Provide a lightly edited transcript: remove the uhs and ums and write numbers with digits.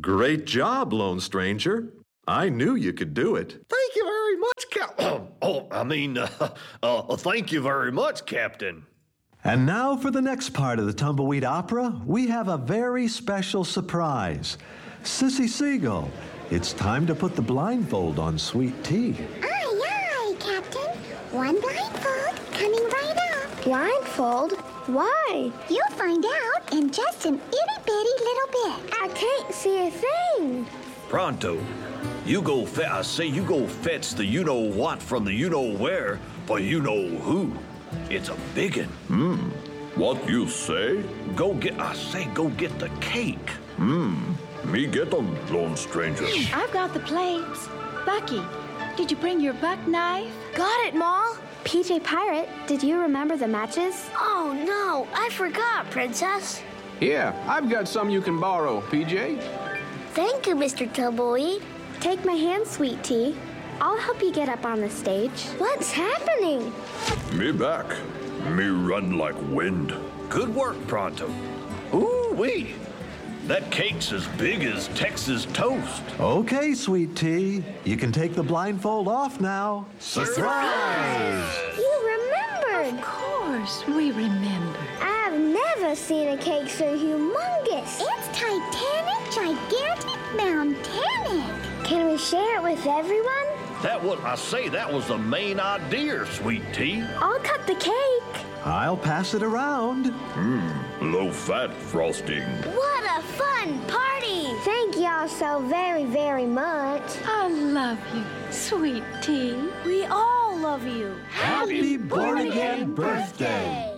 Great job, Lone Stranger. I knew you could do it. Thank you very much, thank you very much, Captain. And now for the next part of the Tumbleweed Opera, we have a very special surprise. Sissy Seagull, it's time to put the blindfold on Sweet Tea. Aye, aye, Captain. One blindfold coming right up. Blindfold? Why? You'll find out in just an itty-bitty little bit. I can't see a thing. Pronto. You go fetch the you-know-what from the you-know-where for you-know-who. It's a biggin. What you say? Go get the cake. Me get 'em, Lone Stranger. I've got the plates. Bucky, did you bring your buck knife? Got it, Ma. PJ Pirate, did you remember the matches? Oh, no, I forgot, Princess. Here, I've got some you can borrow, PJ. Thank you, Mr. Tumbleweed. Take my hand, Sweet Tea. I'll help you get up on the stage. What's happening? Me back. Me run like wind. Good work, Pronto. Ooh-wee. That cake's as big as Texas toast. Okay, Sweet Tea, you can take the blindfold off now. Surprise! You remembered. Of course, we remember. I've never seen a cake so humongous. It's titanic, gigantic, mountainic. Can we share it with everyone? That was the main idea, Sweet Tea. I'll cut the cake. I'll pass it around. Low-fat frosting. What a fun party! Thank y'all so very, very much. I love you, Sweet Tea. We all love you. Happy born-again birthday.